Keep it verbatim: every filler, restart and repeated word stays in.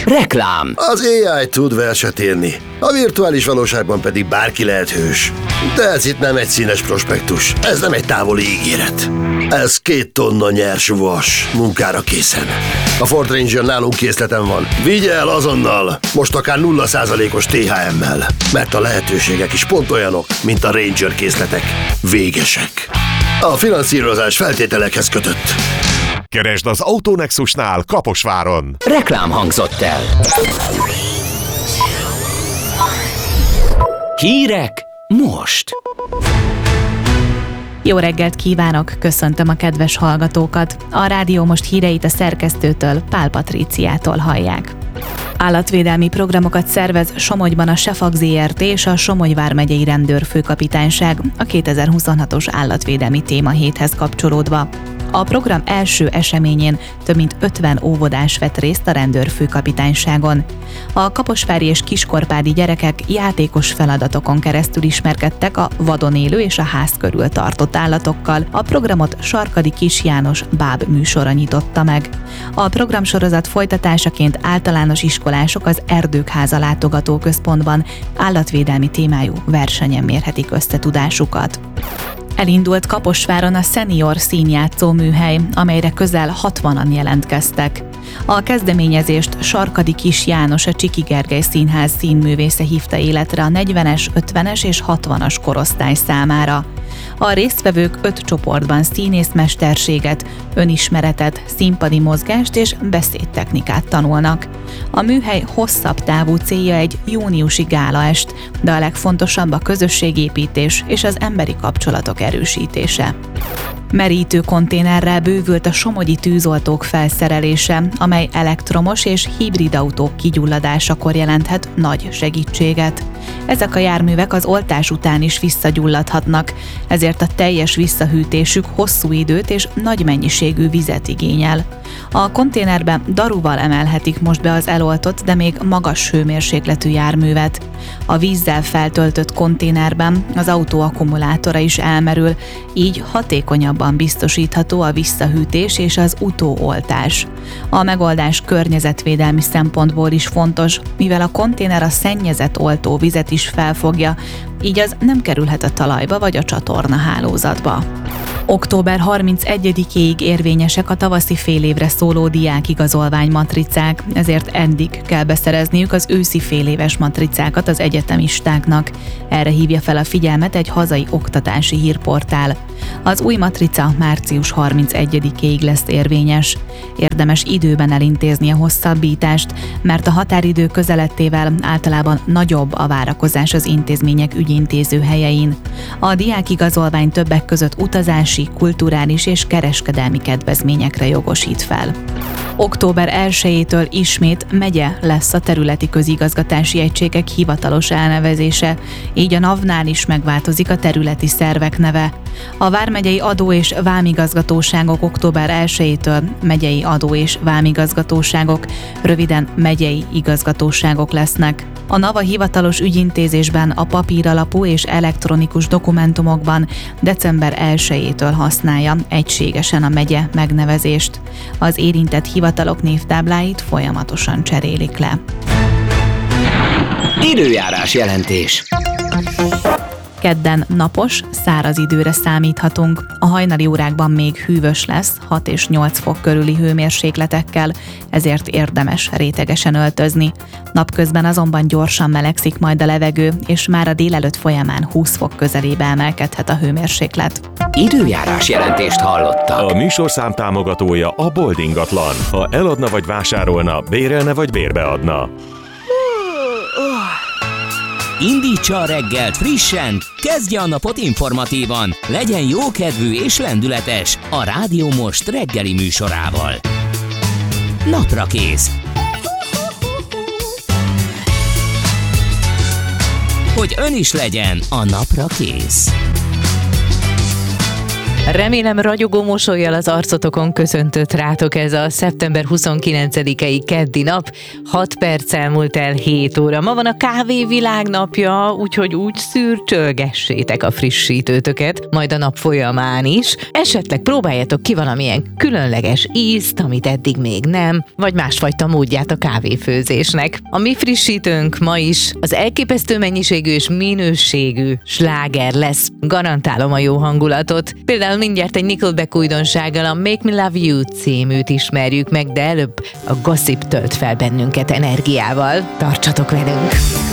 Reklám. Az á i tud verset írni, a virtuális valóságban pedig bárki lehet hős. De ez itt nem egy színes prospektus, ez nem egy távoli ígéret. Ez két tonna nyers vas, munkára készen. A Ford Ranger nálunk készleten van. Vigye el azonnal, most akár nulla százalékos té há emmel, mert a lehetőségek is pont olyanok, mint a Ranger készletek. Végesek. A finanszírozás feltételekhez kötött. Keresd az Autonexusnál Kaposváron. Reklám hangzott el. Hírek most. Jó reggelt kívánok, köszöntöm a kedves hallgatókat. A rádió most híreit a szerkesztőtől, Pál Patríciától hallják. Állatvédelmi programokat szervez Somogyban a Sefag zé er té és a Somogy vármegyei rendőrfőkapitányság a kétezer-huszonhatos állatvédelmi témahéthez kapcsolódva. A program első eseményén több mint ötven óvodás vett részt a rendőrfőkapitányságon. A kaposvári és kiskorpádi gyerekek játékos feladatokon keresztül ismerkedtek a vadon élő és a ház körül tartott állatokkal. A programot Sarkadi Kis János báb műsora nyitotta meg. A programsorozat folytatásaként általános iskolások az Erdőkháza látogatóközpontban állatvédelmi témájú versenyen mérhetik összetudásukat. Elindult Kaposváron a Senior színjátszó műhely, amelyre közel hatvanan jelentkeztek. A kezdeményezést Sarkadi Kis János, a Csiki Gergely Színház színművésze hívta életre a negyvenes, ötvenes és hatvanas korosztály számára. A résztvevők öt csoportban színészmesterséget, önismeretet, színpadi mozgást és beszédtechnikát tanulnak. A műhely hosszabb távú célja egy júniusi gálaest, de a legfontosabb a közösségépítés és az emberi kapcsolatok erősítése. Merítő konténerrel bővült a somogyi tűzoltók felszerelése, amely elektromos és hibrid autók kigyulladásakor jelenthet nagy segítséget. Ezek a járművek az oltás után is visszagyulladhatnak, ezért a teljes visszahűtésük hosszú időt és nagy mennyiségű vizet igényel. A konténerbe daruval emelhetik most be az eloltott, de még magas hőmérsékletű járművet. A vízzel feltöltött konténerben az autó akkumulátora is elmerül, így hatékonyabban biztosítható a visszahűtés és az utóoltás. A megoldás környezetvédelmi szempontból is fontos, mivel a konténer a szennyezett oltóvizet is felfogja, így az nem kerülhet a talajba vagy a csatornahálózatba. október harmincegyedikéig érvényesek a tavaszi félévre szóló diákigazolvány matricák, ezért eddig kell beszerezniük az őszi féléves matricákat az egyetemistáknak. Erre hívja fel a figyelmet egy hazai oktatási hírportál. Az új matrica március harmincegyedikéig lesz érvényes. Érdemes időben elintézni a hosszabbítást, mert a határidő közelettével általában nagyobb a várakozás az intézmények ügyintéző helyein. A diákigazolvány többek között utazási, kulturális és kereskedelmi kedvezményekre jogosít fel. október elsejétől ismét megye lesz a területi közigazgatási egységek hivatalos elnevezése, így a NAV-nál is megváltozik a területi szervek neve. A vármegyei adó- és vámigazgatóságok október elsejétől megyei adó- és vámigazgatóságok, röviden megyei igazgatóságok lesznek. A NAV a hivatalos ügyintézésben a papíralapú és elektronikus dokumentumokban december elsejétől használja egységesen a megye megnevezést. Az érintett hivatalok névtábláit folyamatosan cserélik le. Időjárás jelentés. Kedden napos, száraz időre számíthatunk. A hajnali órákban még hűvös lesz, hat és nyolc fok körüli hőmérsékletekkel, ezért érdemes rétegesen öltözni. Napközben azonban gyorsan melegszik majd a levegő, és már a délelőtt folyamán húsz fok közelébe emelkedhet a hőmérséklet. Időjárás jelentést hallottak. A műsorszám támogatója a Bold ingatlan. Ha eladna vagy vásárolna, bérelne vagy bérbeadna. Indítsa a reggelt frissen, kezdje a napot informatívan, legyen jókedvű és lendületes a Rádió Most reggeli műsorával. Naprakész. Hogy ön is legyen a napra kész. Remélem ragyogó mosollyal az arcotokon köszöntött rátok ez a szeptember huszonkilencedikei keddi nap. hat perc elmúlt el hét óra. Ma van a kávé világnapja, úgyhogy úgy szürcsölgessétek a frissítőtöket, majd a nap folyamán is. Esetleg próbáljatok ki valamilyen különleges ízt, amit eddig még nem, vagy másfajta módját a kávéfőzésnek. A mi frissítőnk ma is az elképesztő mennyiségű és minőségű sláger lesz. Garantálom a jó hangulatot. Például mindjárt egy Nickelback újdonsággal, a Make Me Love You címűt ismerjük meg, de előbb a gossip tölt fel bennünket energiával. Tartsatok velünk!